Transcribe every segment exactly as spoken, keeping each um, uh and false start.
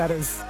That is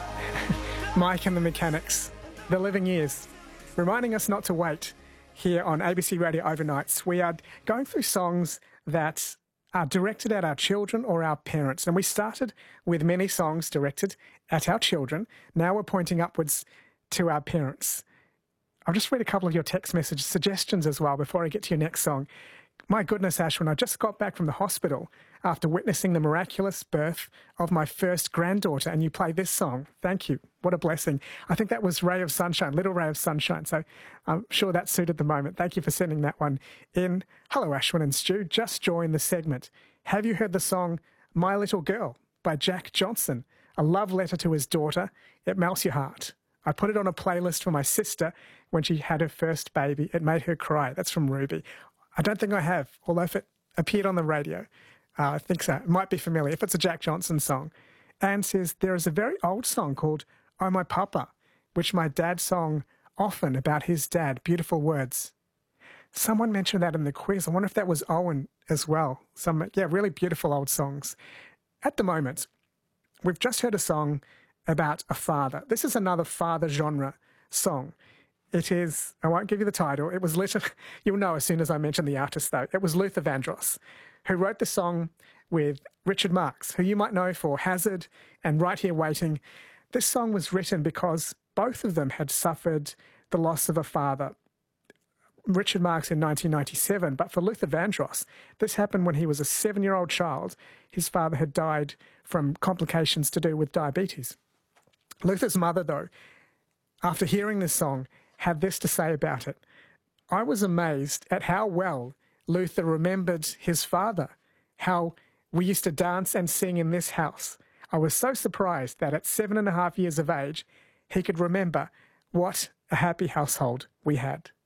Mike and the Mechanics, The Living Years, reminding us not to wait here on A B C Radio Overnights. We are going through songs that are directed at our children or our parents. And we started with many songs directed at our children. Now we're pointing upwards to our parents. I'll just read a couple of your text message suggestions as well before I get to your next song. My goodness, Ashwin, I just got back from the hospital after witnessing the miraculous birth of my first granddaughter, and you play this song. Thank you. What a blessing. I think that was Ray of Sunshine, Little Ray of Sunshine. So I'm sure that suited the moment. Thank you for sending that one in. Hello, Ashwin and Stu. Just joined the segment. Have you heard the song My Little Girl by Jack Johnson? A love letter to his daughter. It melts your heart. I put it on a playlist for my sister when she had her first baby. It made her cry. That's from Ruby. I don't think I have, although if it appeared on the radio, uh, I think so. It might be familiar if it's a Jack Johnson song. Anne says, there is a very old song called Oh My Papa, which my dad sang often about his dad. Beautiful words. Someone mentioned that in the quiz. I wonder if that was Owen as well. Some, yeah, really beautiful old songs. At the moment, we've just heard a song about a father. This is another father genre song. It is, I won't give you the title, it was Luther, you'll know as soon as I mention the artist though, it was Luther Vandross, who wrote the song with Richard Marx, who you might know for Hazard and Right Here Waiting. This song was written because both of them had suffered the loss of a father. Richard Marx in nineteen ninety-seven, but for Luther Vandross, this happened when he was a seven-year-old child. His father had died from complications to do with diabetes. Luther's mother, though, after hearing this song, had this to say about it. I was amazed at how well Luther remembered his father, how we used to dance and sing in this house. I was so surprised that at seven and a half years of age, he could remember what a happy household we had.